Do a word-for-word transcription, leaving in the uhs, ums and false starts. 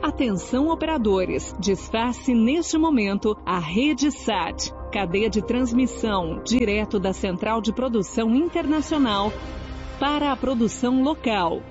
Atenção operadores, desface neste momento a rede SAT, cadeia de transmissão direto da Central de Produção Internacional para a produção local.